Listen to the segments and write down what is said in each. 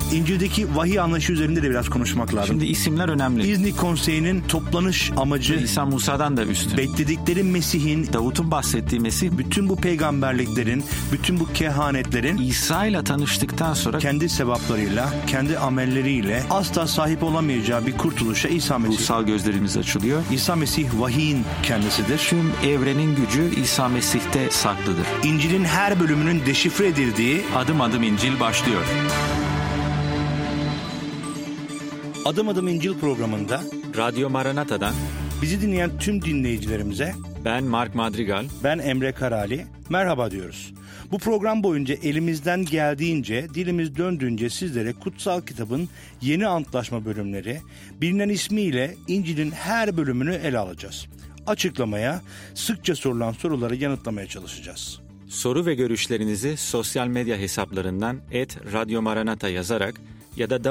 İncil'deki vahiy anlayışı üzerinde de biraz konuşmak lazım. Şimdi isimler önemli. İznik Konseyi'nin toplanış amacı, İsa Musa'dan da üstün. bekledikleri Mesih'in, Davut'un bahsettiği Mesih, bütün bu peygamberliklerin, bütün bu kehanetlerin İsa ile tanıştıktan sonra kendi sevaplarıyla, kendi amelleriyle asla sahip olamayacağı bir kurtuluşa İsa Mesih. ruhsal gözlerimiz açılıyor. İsa Mesih vahiyin kendisidir. Tüm evrenin gücü İsa Mesih'te saklıdır. İncil'in her bölümünün deşifre edildiği Adım adım İncil başlıyor. Adım Adım İncil programında Radyo Maranata'dan bizi dinleyen tüm dinleyicilerimize ben Mark Madrigal, ben Emre Karali merhaba diyoruz. Bu program boyunca elimizden geldiğince, dilimiz döndüğünce sizlere kutsal kitabın yeni antlaşma bölümleri, bilinen ismiyle İncil'in her bölümünü ele alacağız. Açıklamaya, sıkça sorulan soruları yanıtlamaya çalışacağız. soru ve görüşlerinizi sosyal medya hesaplarından @radyomaranata yazarak ya da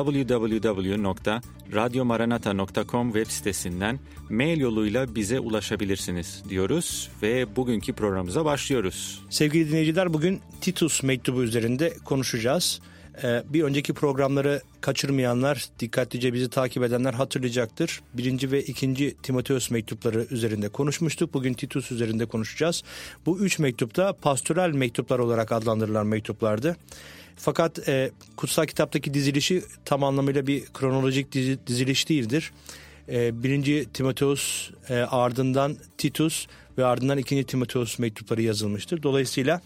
www.radyomaranata.com web sitesinden mail yoluyla bize ulaşabilirsiniz diyoruz ve bugünkü programımıza başlıyoruz. Sevgili dinleyiciler, bugün Titus mektubu üzerinde konuşacağız. Bir önceki programları kaçırmayanlar, dikkatlice bizi takip edenler hatırlayacaktır. 1. ve 2. Timoteos mektupları üzerinde konuşmuştuk. Bugün Titus üzerinde konuşacağız. Bu 3 mektupta pastoral mektuplar olarak adlandırılan mektuplardı. Fakat kutsal kitaptaki dizilişi tam anlamıyla bir kronolojik diziliş değildir. 1. Timoteos, ardından Titus ve ardından 2. Timoteos mektupları yazılmıştır. Dolayısıyla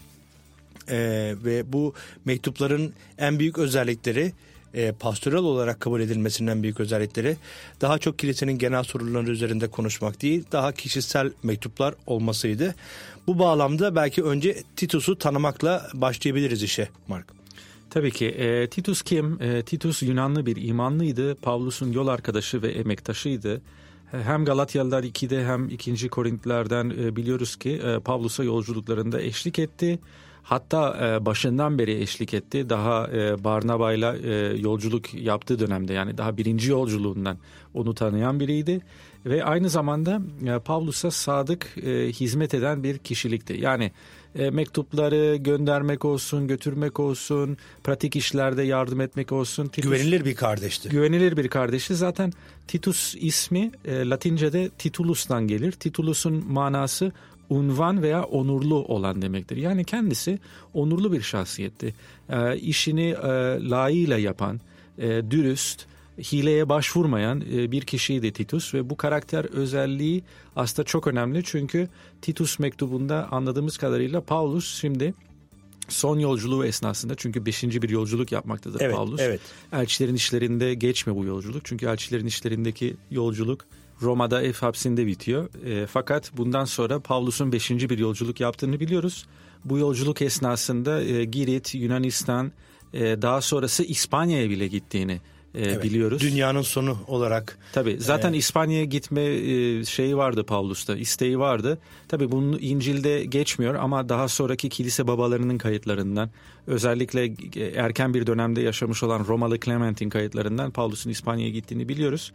ve bu mektupların en büyük özellikleri, pastoral olarak kabul edilmesinin en büyük özellikleri daha çok kilisenin genel sorunları üzerinde konuşmak değil, daha kişisel mektuplar olmasıydı. Bu bağlamda belki önce Titus'u tanımakla başlayabiliriz işe Mark. Tabii ki. Titus kim? Titus Yunanlı bir imanlıydı. Pavlus'un yol arkadaşı ve emektaşıydı. Hem Galatyalılar 2'de hem 2. Korintlilerden biliyoruz ki Pavlus'a yolculuklarında eşlik etti. Hatta başından beri eşlik etti. Daha Barnaba'yla yolculuk yaptığı dönemde, yani daha 1. yolculuğundan onu tanıyan biriydi. Ve aynı zamanda Pavlus'a sadık hizmet eden bir kişilikti. Yani mektupları göndermek olsun, götürmek olsun, pratik işlerde yardım etmek olsun. Güvenilir bir kardeşti. Güvenilir bir kardeşti. Zaten Titus ismi Latince'de Titulus'tan gelir. Titulus'un manası unvan veya onurlu olan demektir. Yani kendisi onurlu bir şahsiyetti. İşini layığıyla yapan, dürüst, hileye başvurmayan bir kişiydi Titus ve bu karakter özelliği aslında çok önemli. Çünkü Titus mektubunda anladığımız kadarıyla Paulus şimdi son yolculuğu esnasında, çünkü 5. bir yolculuk yapmaktadır Paulus. Evet. Elçilerin işlerinde geçmiyor bu yolculuk. Çünkü elçilerin işlerindeki yolculuk Roma'da ev hapsinde bitiyor. Fakat bundan sonra Pavlus'un 5. bir yolculuk yaptığını biliyoruz. Bu yolculuk esnasında Girit, Yunanistan, daha sonrası İspanya'ya bile gittiğini biliyoruz. Dünyanın sonu olarak. Tabii zaten İspanya'ya gitme şeyi vardı Pavlus'ta, isteği vardı. Tabii bunun İncil'de geçmiyor ama daha sonraki kilise babalarının kayıtlarından, özellikle erken bir dönemde yaşamış olan Romalı Clement'in kayıtlarından Pavlus'un İspanya'ya gittiğini biliyoruz.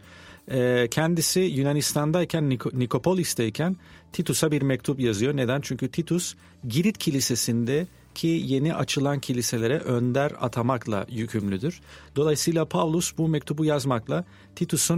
Kendisi Yunanistan'dayken, Nikopolis'teyken Titus'a bir mektup yazıyor. Neden? Çünkü Titus Girit Kilisesi'ndeki yeni açılan kiliselere önder atamakla yükümlüdür. Dolayısıyla Pavlus bu mektubu yazmakla Titus'un